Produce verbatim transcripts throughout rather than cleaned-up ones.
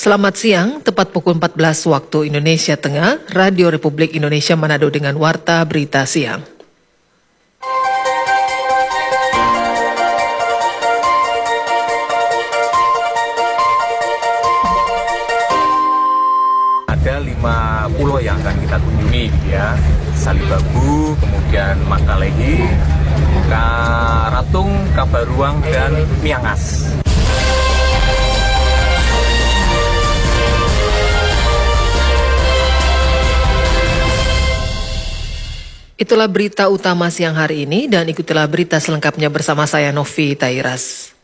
Selamat siang, tepat pukul empat belas waktu Indonesia Tengah, Radio Republik Indonesia Manado dengan Warta Berita Siang. Ada lima pulau yang akan kita kunjungi, ya. Salibabu, kemudian Makalehi, Karatung, Kabaruang, dan Miangas. Itulah berita utama siang hari ini dan ikutilah berita selengkapnya bersama saya Novi Tairas.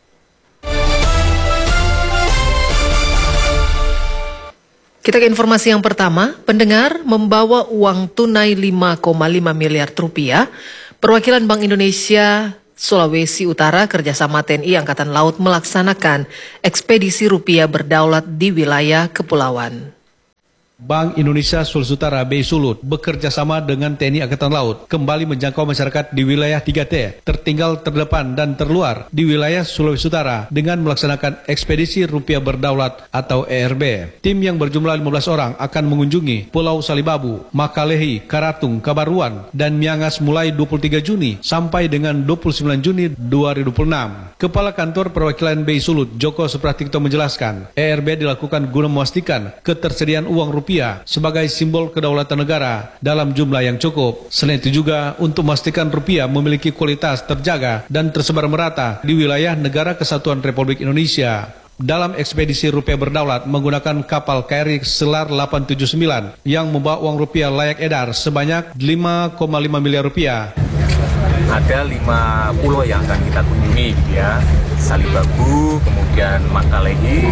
Kita ke informasi yang pertama, pendengar membawa uang tunai lima koma lima miliar rupiah, perwakilan Bank Indonesia Sulawesi Utara kerjasama T N I Angkatan Laut melaksanakan ekspedisi rupiah berdaulat di wilayah kepulauan. Bank Indonesia Sulawesi Utara B I Sulut bekerja sama dengan T N I Angkatan Laut kembali menjangkau masyarakat di wilayah tiga T, tertinggal, terdepan, dan terluar di wilayah Sulawesi Utara dengan melaksanakan ekspedisi rupiah berdaulat atau E R B. Tim yang berjumlah lima belas orang akan mengunjungi Pulau Salibabu, Makalehi, Karatung, Kabaruan, dan Miangas mulai dua puluh tiga Juni sampai dengan dua puluh sembilan Juni dua ribu dua puluh enam. Kepala Kantor Perwakilan B I Sulut, Joko Supratikto menjelaskan, E R B dilakukan guna memastikan ketersediaan uang rupiah sebagai simbol kedaulatan negara dalam jumlah yang cukup. Selain itu juga untuk memastikan rupiah memiliki kualitas terjaga dan tersebar merata di wilayah Negara Kesatuan Republik Indonesia. Dalam ekspedisi rupiah berdaulat menggunakan kapal K R I Selar delapan tujuh sembilan yang membawa uang rupiah layak edar sebanyak lima koma lima miliar rupiah. Ada lima pulau yang akan kita kunjungi, ya. Salibabu, kemudian Makalehi,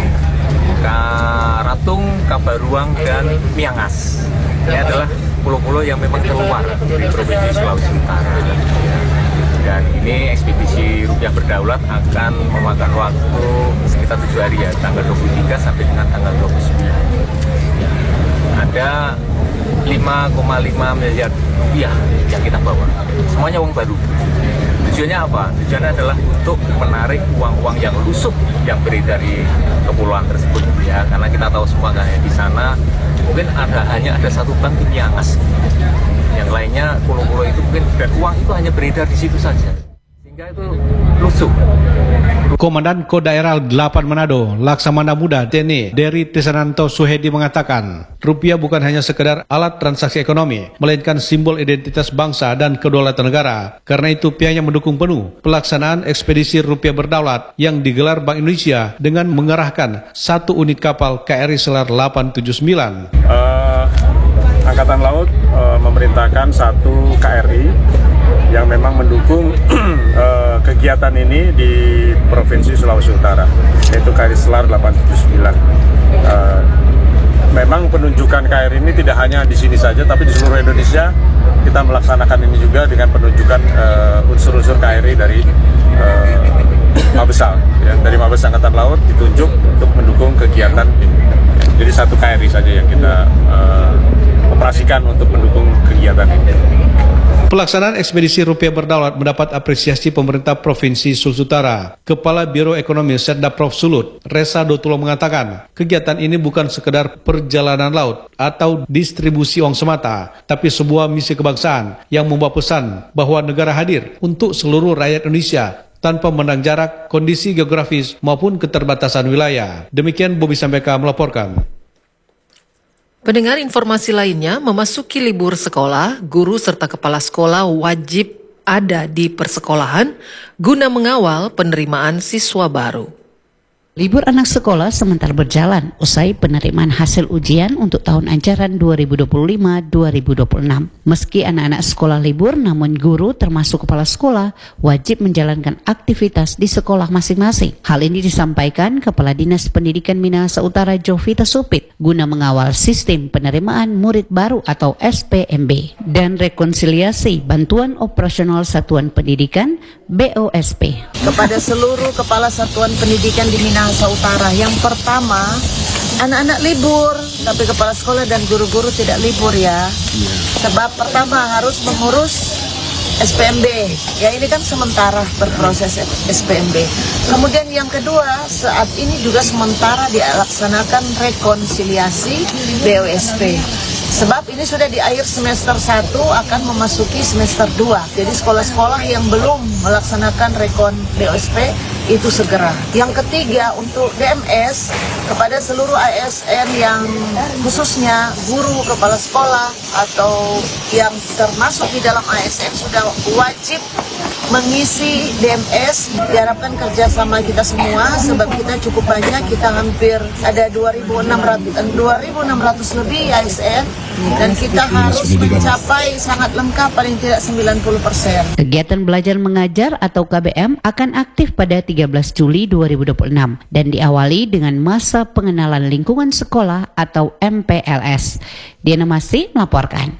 Karatung, Kabaruang, dan Miangas. Ini adalah pulau-pulau yang memang terluar di Provinsi Sulawesi Utara. Dan ini ekspedisi rupiah berdaulat akan memakan waktu sekitar tujuh hari, ya, tanggal dua puluh tiga sampai dengan tanggal dua puluh sembilan. Ada lima koma lima miliar rupiah yang kita bawa. Semuanya uang baru. Tujuannya apa? Tujuannya adalah untuk menarik uang-uang yang lusuh yang beredar di kepulauan tersebut, ya. Karena kita tahu semua kan, ya, di sana mungkin ada hanya ada satu bank di Miangas. Yang lainnya pulau-pulau itu mungkin dan uang itu hanya beredar di situ saja. Sehingga itu lusuh. Komandan Kodaeral delapan Manado, Laksamana Muda T N I, Dery Tisananto Suhedi mengatakan, rupiah bukan hanya sekedar alat transaksi ekonomi, melainkan simbol identitas bangsa dan kedaulatan negara. Karena itu pihaknya mendukung penuh pelaksanaan ekspedisi rupiah berdaulat yang digelar Bank Indonesia dengan mengerahkan satu unit kapal K R I Selar delapan tujuh sembilan. Uh, Angkatan Laut uh, memerintahkan satu K R I yang memang mendukung uh, kegiatan ini di Provinsi Sulawesi Utara, yaitu K R I Selar delapan tujuh sembilan. Uh, memang penunjukan K R I ini tidak hanya di sini saja, tapi di seluruh Indonesia kita melaksanakan ini juga dengan penunjukan uh, unsur-unsur K R I dari uh, Mabesal, ya, dari Mabes Angkatan Laut ditunjuk untuk mendukung kegiatan. Jadi satu K R I saja yang kita uh, operasikan untuk mendukung kegiatan ini. Pelaksanaan ekspedisi rupiah berdaulat mendapat apresiasi pemerintah Provinsi Sulawesi Utara. Kepala Biro Ekonomi Setda Prof Sulut, Resa Dotulo mengatakan, kegiatan ini bukan sekedar perjalanan laut atau distribusi uang semata, tapi sebuah misi kebangsaan yang membawa pesan bahwa negara hadir untuk seluruh rakyat Indonesia tanpa memandang jarak, kondisi geografis maupun keterbatasan wilayah. Demikian Bobi Sambeka melaporkan. Pendengar, informasi lainnya, memasuki libur sekolah, guru serta kepala sekolah wajib ada di persekolahan guna mengawal penerimaan siswa baru. Libur anak sekolah sementara berjalan usai penerimaan hasil ujian untuk tahun ajaran dua ribu dua puluh lima dua ribu dua puluh enam. Meski anak-anak sekolah libur, namun guru termasuk kepala sekolah wajib menjalankan aktivitas di sekolah masing-masing. Hal ini disampaikan Kepala Dinas Pendidikan Minahasa Utara Jovita Supit guna mengawal sistem penerimaan murid baru atau S P M B dan rekonsiliasi bantuan operasional satuan pendidikan B O S P. Kepada seluruh kepala satuan pendidikan di Minahasa Utara, yang pertama, anak-anak libur, tapi kepala sekolah dan guru-guru tidak libur, ya. Sebab pertama harus mengurus S P M B. Ya ini kan sementara berproses S P M B. Kemudian yang kedua, saat ini juga sementara dilaksanakan rekonsiliasi B O S P. Sebab ini sudah di akhir semester satu akan memasuki semester dua. Jadi sekolah-sekolah yang belum melaksanakan rekon B O S P itu segera. Yang ketiga untuk D M S kepada seluruh A S N yang khususnya guru, kepala sekolah atau yang termasuk di dalam A S N sudah wajib mengisi D M S. Diharapkan kerjasama kita semua sebab kita cukup banyak, kita hampir ada dua ribu enam ratus lebih A S N dan kita harus mencapai sangat lengkap paling tidak sembilan puluh persen. Kegiatan belajar mengajar atau K B M akan aktif pada tiga belas Juli dua ribu dua puluh enam dan diawali dengan masa pengenalan lingkungan sekolah atau M P L S. Diana Masih melaporkan.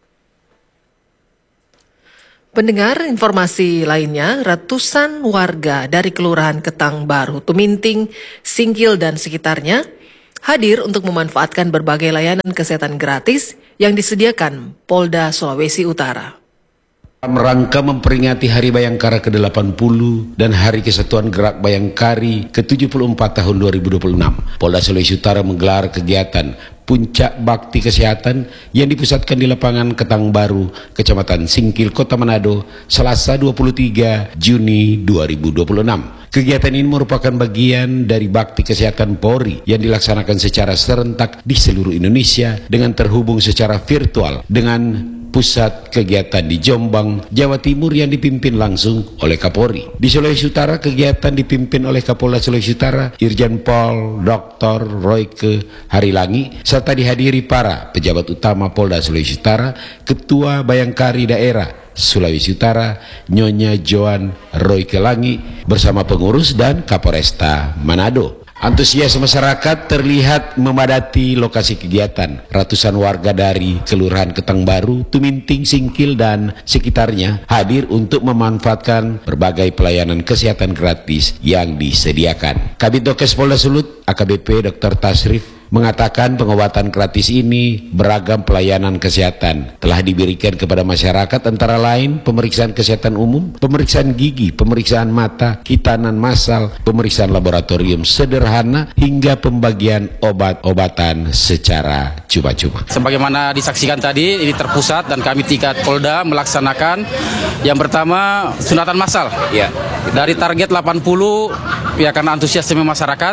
Pendengar, informasi lainnya, ratusan warga dari Kelurahan Ketang Baru, Tuminting, Singkil dan sekitarnya hadir untuk memanfaatkan berbagai layanan kesehatan gratis yang disediakan Polda Sulawesi Utara. Dalam rangka memperingati Hari Bayangkara ke delapan puluh dan Hari Kesatuan Gerak Bayangkari ke tujuh puluh empat tahun dua ribu dua puluh enam, Polda Sulawesi Utara menggelar kegiatan Puncak Bakti Kesehatan yang dipusatkan di lapangan Ketang Baru, Kecamatan Singkil, Kota Manado, Selasa dua puluh tiga Juni dua ribu dua puluh enam. Kegiatan ini merupakan bagian dari Bakti Kesehatan Polri yang dilaksanakan secara serentak di seluruh Indonesia dengan terhubung secara virtual dengan pusat kegiatan di Jombang, Jawa Timur yang dipimpin langsung oleh Kapolri. Di Sulawesi Utara, kegiatan dipimpin oleh Kapolda Sulawesi Utara, Irjen Pol Doktor Royke Harilangi, serta dihadiri para pejabat utama Polda Sulawesi Utara, Ketua Bayangkari Daerah Sulawesi Utara, Nyonya Joan Royke Langi, bersama pengurus dan Kapolresta Manado. Antusias masyarakat terlihat memadati lokasi kegiatan. Ratusan warga dari Kelurahan Ketang Baru, Tuminting, Singkil, dan sekitarnya hadir untuk memanfaatkan berbagai pelayanan kesehatan gratis yang disediakan. Kabid Dokes Polda Sulut, A K B P Doktor Tasrif, mengatakan pengobatan gratis ini beragam pelayanan kesehatan telah diberikan kepada masyarakat, antara lain pemeriksaan kesehatan umum, pemeriksaan gigi, pemeriksaan mata, hitanan massal, pemeriksaan laboratorium sederhana, hingga pembagian obat-obatan secara cuma-cuma. Sebagaimana disaksikan tadi, ini terpusat dan kami tingkat Polda melaksanakan yang pertama sunatan massal. Ya. Dari target delapan puluh, ya karena antusiasme masyarakat,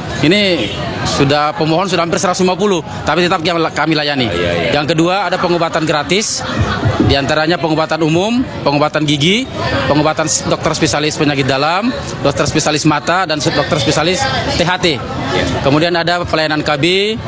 ini sudah pemohon sudah hampir seratus lima puluh, tapi tetap kami layani. Oh, iya, iya. Yang kedua ada pengobatan gratis, diantaranya pengobatan umum, pengobatan gigi, pengobatan dokter spesialis penyakit dalam, dokter spesialis mata, dan dokter spesialis T H T. Iya. Kemudian ada pelayanan K B,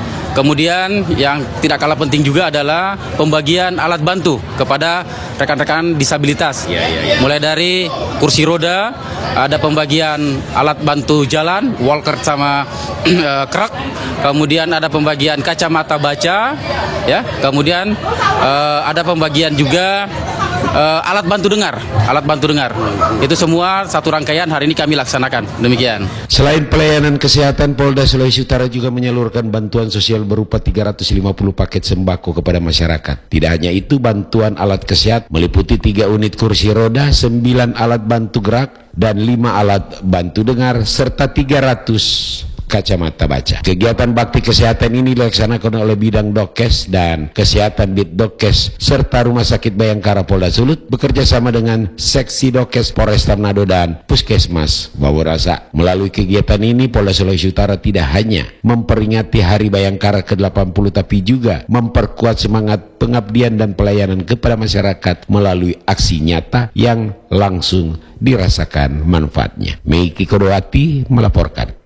kemudian yang tidak kalah penting juga adalah pembagian alat bantu kepada rekan-rekan disabilitas. Iya, iya, iya. Mulai dari kursi roda, ada pembagian alat bantu jalan, walker sama uh, kruk, kemudian ada pembagian kacamata baca, ya, kemudian uh, ada pembagian juga uh, alat bantu dengar, alat bantu dengar. Itu semua satu rangkaian hari ini kami laksanakan. Demikian. Selain pelayanan kesehatan, Polda Sulawesi Utara juga menyalurkan bantuan sosial berupa tiga ratus lima puluh paket sembako kepada masyarakat. Tidak hanya itu, bantuan alat kesehatan meliputi tiga unit kursi roda, sembilan alat bantu gerak, dan lima alat bantu dengar, serta tiga ratus kacamata baca. Kegiatan bakti kesehatan ini dilaksanakan oleh Bidang Dokes dan Kesehatan Bitdokes serta Rumah Sakit Bayangkara Polda Sulut bekerja sama dengan Seksi Dokes Polresta Manado dan Puskesmas Bawurasa. Melalui kegiatan ini, Polda Sulawesi Utara tidak hanya memperingati Hari Bayangkara ke delapan puluh, tapi juga memperkuat semangat pengabdian dan pelayanan kepada masyarakat melalui aksi nyata yang langsung dirasakan manfaatnya. Meiki Kodowati melaporkan.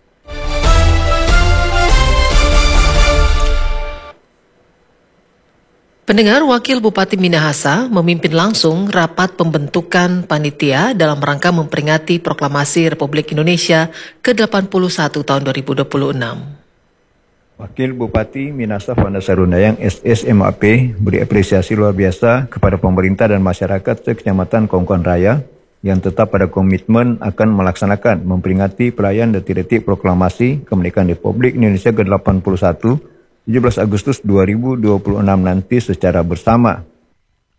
Pendengar, Wakil Bupati Minahasa memimpin langsung rapat pembentukan panitia dalam rangka memperingati Proklamasi Republik Indonesia ke delapan puluh satu tahun dua ribu dua puluh enam. Wakil Bupati Minahasa Fanda Sarunayang S S M A P beri apresiasi luar biasa kepada pemerintah dan masyarakat Kecamatan Kongkoan Raya yang tetap pada komitmen akan melaksanakan memperingati perayaan detik-detik Proklamasi Kemerdekaan Republik Indonesia ke delapan puluh satu tujuh belas Agustus dua ribu dua puluh enam nanti secara bersama.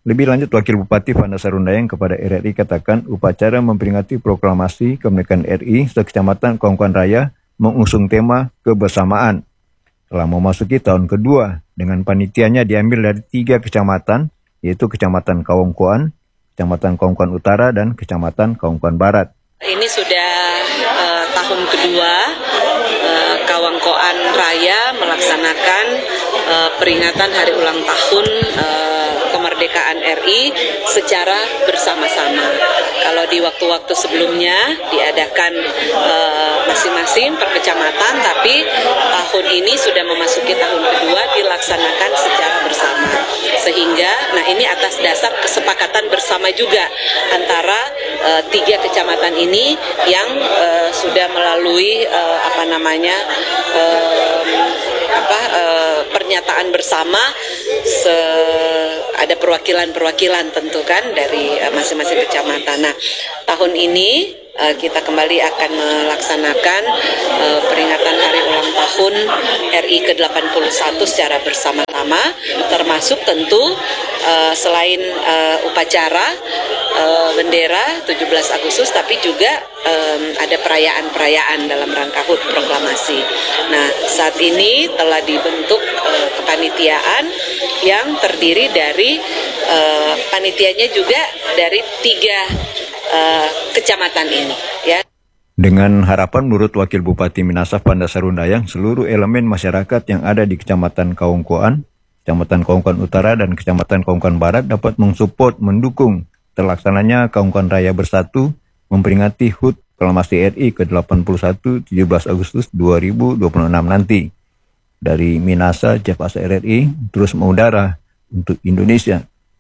Lebih lanjut, Wakil Bupati Fanda Sarundayang kepada R R I katakan upacara memperingati proklamasi kemerdekaan R I sekecamatan Kaungkuan Raya mengusung tema kebersamaan. Telah memasuki tahun kedua dengan panitianya diambil dari tiga kecamatan, yaitu Kecamatan Kaungkuan, Kecamatan Kaungkuan Utara, dan Kecamatan Kaungkuan Barat. Ini sudah uh, tahun kedua uh, Kaungkuan Raya melaksanakan uh, peringatan hari ulang tahun uh, kemerdekaan R I secara bersama-sama. Kalau di waktu-waktu sebelumnya diadakan uh, masing-masing per kecamatan, tapi tahun ini sudah memasuki tahun kedua dilaksanakan secara bersama. Sehingga, nah ini atas dasar kesepakatan bersama juga antara uh, tiga kecamatan ini yang uh, sudah melalui uh, apa namanya uh, apa uh, pernyataan bersama, se ada perwakilan-perwakilan tentu kan dari uh, masing-masing kecamatan. Nah, tahun ini uh, kita kembali akan melaksanakan uh, peringatan hari ulang tahun R I ke delapan puluh satu secara bersama-sama, termasuk tentu uh, selain uh, upacara uh, bendera tujuh belas Agustus, tapi juga um, ada perayaan-perayaan dalam rangka H U T proklamasi. Nah, saat ini telah dibentuk uh, kepanitiaan yang terdiri dari uh, panitianya juga dari tiga uh, kecamatan ini, ya. Dengan harapan menurut Wakil Bupati Minasah Fanda Sarundayang, seluruh elemen masyarakat yang ada di Kecamatan Kaungkuan, Kecamatan Kaungkuan Utara, dan Kecamatan Kaungkuan Barat dapat mensupport, mendukung terlaksananya Kaungkuan Raya Bersatu memperingati H U T Proklamasi R I ke delapan puluh satu tujuh belas Agustus dua ribu dua puluh enam nanti. Dari Minasa, Jeff Asa R R I terus mengudara untuk Indonesia.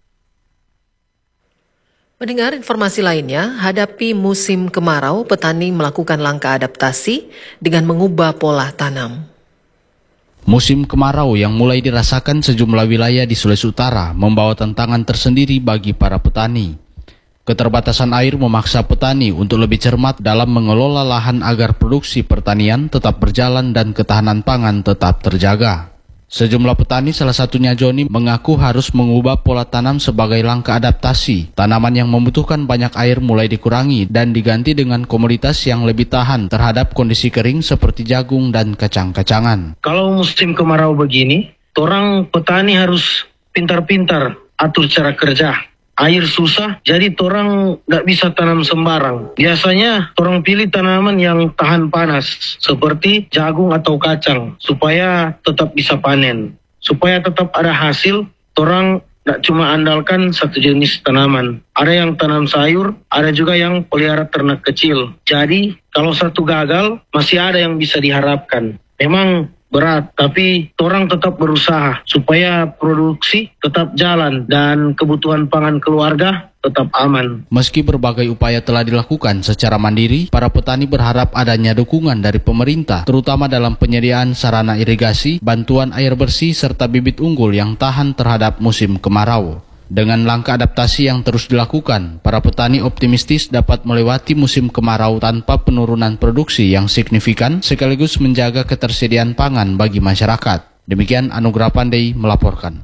Mendengar informasi lainnya, hadapi musim kemarau, petani melakukan langkah adaptasi dengan mengubah pola tanam. Musim kemarau yang mulai dirasakan sejumlah wilayah di Sulawesi Utara membawa tantangan tersendiri bagi para petani. Keterbatasan air memaksa petani untuk lebih cermat dalam mengelola lahan agar produksi pertanian tetap berjalan dan ketahanan pangan tetap terjaga. Sejumlah petani, salah satunya Joni, mengaku harus mengubah pola tanam sebagai langkah adaptasi. Tanaman yang membutuhkan banyak air mulai dikurangi dan diganti dengan komoditas yang lebih tahan terhadap kondisi kering seperti jagung dan kacang-kacangan. Kalau musim kemarau begini, orang petani harus pintar-pintar atur cara kerja. Air susah, jadi orang nggak bisa tanam sembarang. Biasanya orang pilih tanaman yang tahan panas, seperti jagung atau kacang, supaya tetap bisa panen. Supaya tetap ada hasil, orang nggak cuma andalkan satu jenis tanaman. Ada yang tanam sayur, ada juga yang pelihara ternak kecil. Jadi, kalau satu gagal, masih ada yang bisa diharapkan. Memang berat, tapi orang tetap berusaha supaya produksi tetap jalan dan kebutuhan pangan keluarga tetap aman. Meski berbagai upaya telah dilakukan secara mandiri, para petani berharap adanya dukungan dari pemerintah, terutama dalam penyediaan sarana irigasi, bantuan air bersih, serta bibit unggul yang tahan terhadap musim kemarau. Dengan langkah adaptasi yang terus dilakukan, para petani optimistis dapat melewati musim kemarau tanpa penurunan produksi yang signifikan sekaligus menjaga ketersediaan pangan bagi masyarakat. Demikian Anugrah Pandey melaporkan.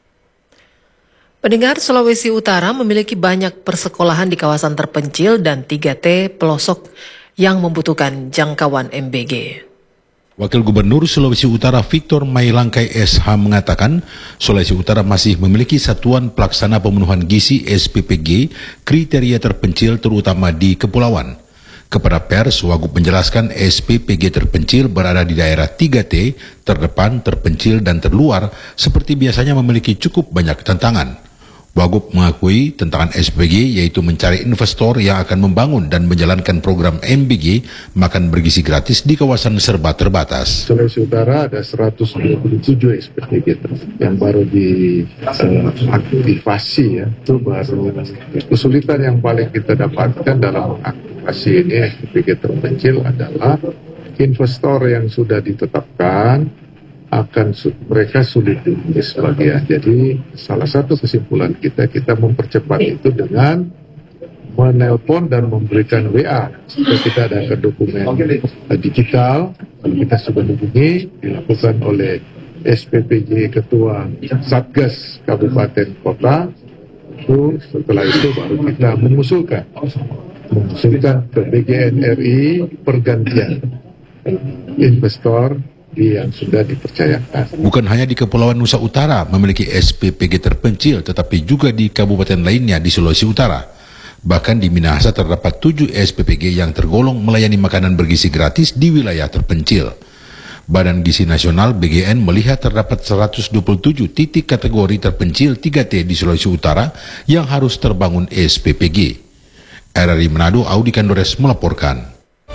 Pendengar, Sulawesi Utara memiliki banyak persekolahan di kawasan terpencil dan tiga T pelosok yang membutuhkan jangkauan M B G. Wakil Gubernur Sulawesi Utara Victor Mailangkai S H mengatakan Sulawesi Utara masih memiliki satuan pelaksana pemenuhan gizi S P P G kriteria terpencil terutama di kepulauan. Kepada pers, Wagub menjelaskan S P P G terpencil berada di daerah tiga T, terdepan, terpencil, dan terluar seperti biasanya memiliki cukup banyak tantangan. Wagub mengakui tantangan S P P G yaitu mencari investor yang akan membangun dan menjalankan program M B G makan bergizi gratis di kawasan serba terbatas. Sulawesi Utara ada seratus dua puluh tujuh S P P G yang baru diaktifasi ya. Itu baru kesulitan yang paling kita dapatkan dalam aktivasi ini S P P G terpencil adalah investor yang sudah ditetapkan akan mereka sulit di sebagian. Jadi salah satu kesimpulan kita, kita mempercepat itu dengan menelpon dan memberikan W A. Supaya kita ada dokumen digital, kalau kita sudah hubungi, dilakukan oleh S P P G Ketua Satgas Kabupaten Kota, Itu setelah itu baru kita mengusulkan mengusulkan ke B G N R I pergantian investor yang sudah dipercayakan. Bukan hanya di Kepulauan Nusa Utara memiliki S P P G terpencil, tetapi juga di kabupaten lainnya di Sulawesi Utara. Bahkan di Minahasa terdapat tujuh S P P G yang tergolong melayani makanan bergizi gratis di wilayah terpencil. Badan Gizi Nasional B G N melihat terdapat seratus dua puluh tujuh titik kategori terpencil tiga T di Sulawesi Utara yang harus terbangun S P P G. R R I Manado, Audi Kandores melaporkan.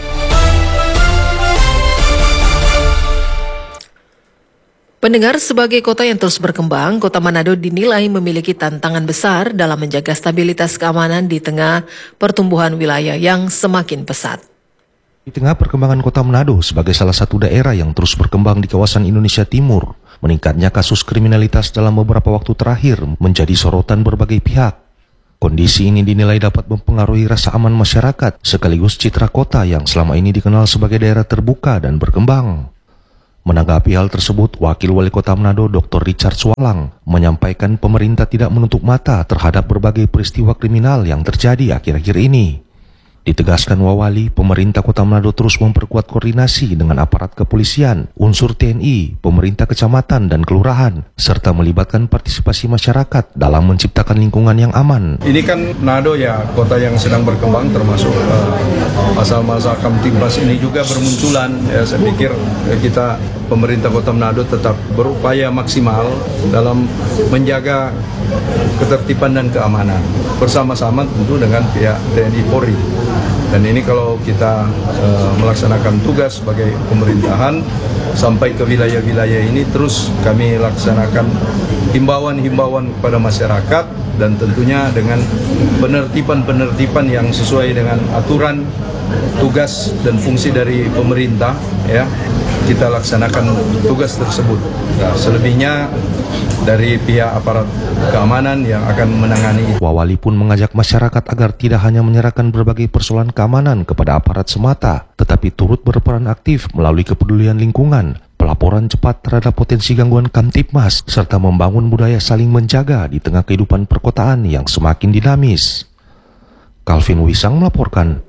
Pendengar, sebagai kota yang terus berkembang, Kota Manado dinilai memiliki tantangan besar dalam menjaga stabilitas keamanan di tengah pertumbuhan wilayah yang semakin pesat. Di tengah perkembangan Kota Manado sebagai salah satu daerah yang terus berkembang di kawasan Indonesia Timur, meningkatnya kasus kriminalitas dalam beberapa waktu terakhir menjadi sorotan berbagai pihak. Kondisi ini dinilai dapat mempengaruhi rasa aman masyarakat sekaligus citra kota yang selama ini dikenal sebagai daerah terbuka dan berkembang. Menanggapi hal tersebut, Wakil Wali Kota Manado Doktor Richard Swalang menyampaikan pemerintah tidak menutup mata terhadap berbagai peristiwa kriminal yang terjadi akhir-akhir ini. Ditegaskan Wawali, pemerintah Kota Manado terus memperkuat koordinasi dengan aparat kepolisian, unsur T N I, pemerintah kecamatan dan kelurahan, serta melibatkan partisipasi masyarakat dalam menciptakan lingkungan yang aman. Ini kan Manado ya kota yang sedang berkembang, termasuk uh, asal-masal Kamtibmas ini juga bermunculan. Ya, saya pikir ya, kita pemerintah Kota Manado tetap berupaya maksimal dalam menjaga ketertiban dan keamanan bersama-sama tentu dengan pihak T N I Polri. Dan ini kalau kita uh, melaksanakan tugas sebagai pemerintahan sampai ke wilayah-wilayah ini, terus kami laksanakan himbauan-himbauan kepada masyarakat dan tentunya dengan penertiban-penertiban yang sesuai dengan aturan tugas dan fungsi dari pemerintah, ya kita laksanakan tugas tersebut. Nah, selebihnya dari pihak aparat keamanan yang akan menangani. Wawali pun mengajak masyarakat agar tidak hanya menyerahkan berbagai persoalan keamanan kepada aparat semata, tetapi turut berperan aktif melalui kepedulian lingkungan, pelaporan cepat terhadap potensi gangguan Kamtibmas, serta membangun budaya saling menjaga di tengah kehidupan perkotaan yang semakin dinamis. Calvin Wisang melaporkan.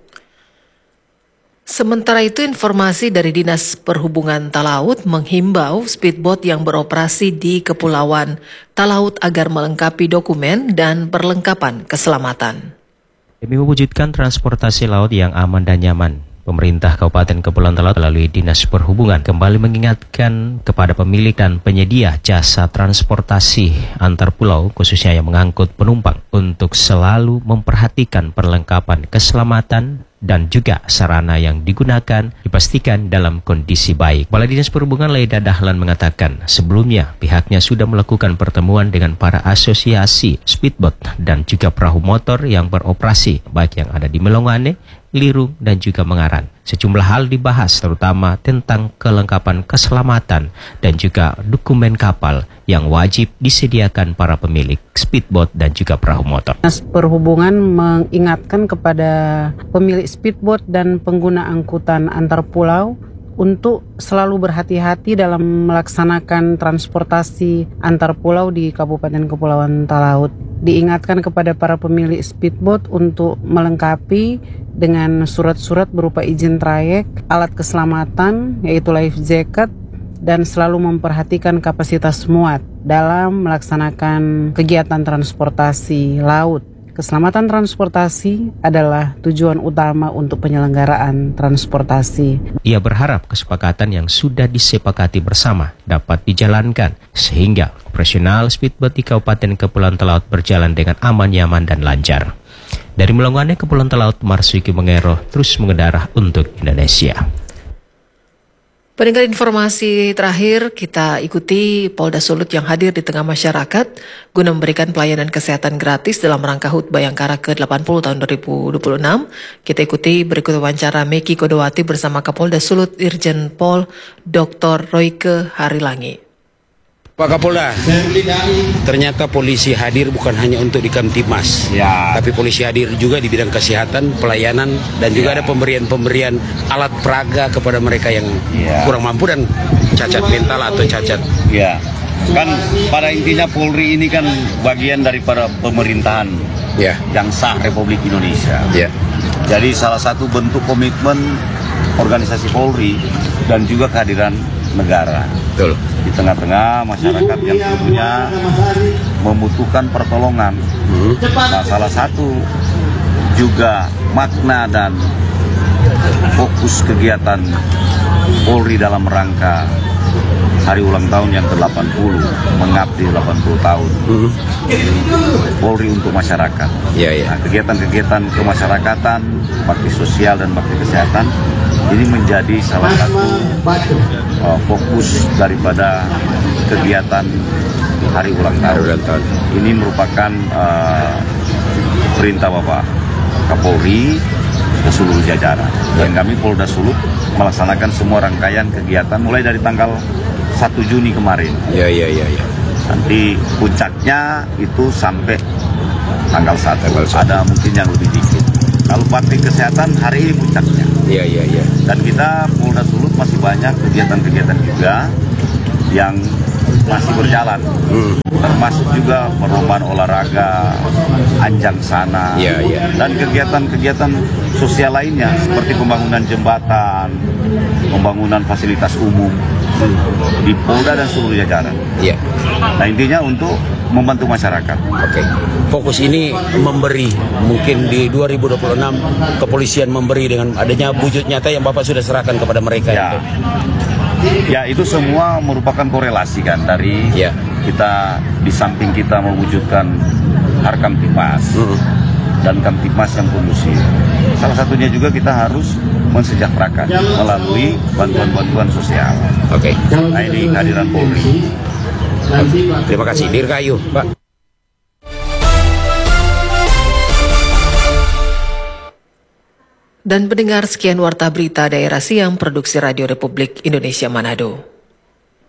Sementara itu, informasi dari Dinas Perhubungan Talaut menghimbau speedboat yang beroperasi di Kepulauan Talaut agar melengkapi dokumen dan perlengkapan keselamatan. Demi mewujudkan transportasi laut yang aman dan nyaman, pemerintah Kabupaten Kepulauan Talaut melalui Dinas Perhubungan kembali mengingatkan kepada pemilik dan penyedia jasa transportasi antar pulau, khususnya yang mengangkut penumpang, untuk selalu memperhatikan perlengkapan keselamatan dan juga sarana yang digunakan dipastikan dalam kondisi baik. Kepala Dinas Perhubungan Laida Dahlan mengatakan sebelumnya pihaknya sudah melakukan pertemuan dengan para asosiasi speedboat dan juga perahu motor yang beroperasi baik yang ada di Melongane, Lirung dan juga Mengaran. Sejumlah hal dibahas terutama tentang kelengkapan keselamatan dan juga dokumen kapal yang wajib disediakan para pemilik speedboat dan juga perahu motor. Dinas Perhubungan mengingatkan kepada pemilik speedboat dan pengguna angkutan antar pulau untuk selalu berhati-hati dalam melaksanakan transportasi antar pulau di Kabupaten Kepulauan Talaut. Diingatkan kepada para pemilik speedboat untuk melengkapi dengan surat-surat berupa izin trayek, alat keselamatan yaitu life jacket, dan selalu memperhatikan kapasitas muat dalam melaksanakan kegiatan transportasi laut. Keselamatan transportasi adalah tujuan utama untuk penyelenggaraan transportasi. Ia berharap kesepakatan yang sudah disepakati bersama dapat dijalankan sehingga operasional speedboat di Kabupaten Kepulauan Talaut berjalan dengan aman, nyaman, dan lancar. Dari Melongane, Kepulauan Talaut, Marsuki Mengero terus mengendarah untuk Indonesia. Pendengar, informasi terakhir kita ikuti Polda Sulut yang hadir di tengah masyarakat guna memberikan pelayanan kesehatan gratis dalam rangka H U T Bayangkara ke delapan puluh tahun dua ribu dua puluh enam. Kita ikuti berikut wawancara Meki Kodowati bersama Kapolda Sulut Irjen Pol Doktor Royke Harilangi. Pak Kapolda, ternyata polisi hadir bukan hanya untuk di Kamtibmas, ya, tapi polisi hadir juga di bidang kesehatan, pelayanan, dan juga ya, ada pemberian-pemberian alat peraga kepada mereka yang ya, kurang mampu dan cacat mental atau cacat ya, Kan pada intinya Polri ini kan bagian daripada pemerintahan yeah. yang sah Republik Indonesia. Yeah. Jadi salah satu bentuk komitmen organisasi Polri dan juga kehadiran negara. Betul. Di tengah-tengah masyarakat yang tentunya membutuhkan pertolongan. Hmm. Nah, salah satu juga makna dan fokus kegiatan Polri dalam rangka hari ulang tahun yang ke delapan puluh, mengabdi delapan puluh tahun. Mm-hmm. Polri untuk masyarakat. Yeah, yeah. Nah, kegiatan-kegiatan kemasyarakatan, bakti sosial dan bakti kesehatan ini menjadi salah satu uh, fokus daripada kegiatan hari ulang tahun. Hari ulang tahun. Ini merupakan uh, perintah Bapak Kapolri ke seluruh jajaran. Dan kami Polda Sulut melaksanakan semua rangkaian kegiatan mulai dari tanggal satu Juni kemarin. Ya, ya, ya, ya. Nanti puncaknya itu sampai tanggal satu. Ada mungkin yang lebih dikit. Kalau bakti kesehatan hari ini puncaknya. Iya, iya, iya. Dan kita Polda Sulut masih banyak kegiatan-kegiatan juga yang masih berjalan. Hmm. Termasuk juga perlombaan olahraga, anjang sana, ya, ya. Dan kegiatan-kegiatan sosial lainnya seperti pembangunan jembatan, pembangunan fasilitas umum di Polda dan seluruh jajaran. Iya. Nah, intinya untuk membantu masyarakat. Oke. Fokus ini memberi, mungkin di dua ribu dua puluh enam kepolisian memberi dengan adanya wujud nyata yang Bapak sudah serahkan kepada mereka. Ya. Itu. Ya, itu semua merupakan korelasi kan dari ya. Kita di samping kita mewujudkan Harkamtipmas uh-huh. dan Kamtipmas yang kondusif. Salah satunya juga kita harus mensejahterakan melalui bantuan-bantuan sosial. Oke. Okay. Nah, ini kehadiran Polri. Terima kasih, Dirgayu, Pak. Dan pendengar, sekian Warta Berita Daerah Siang Produksi Radio Republik Indonesia Manado.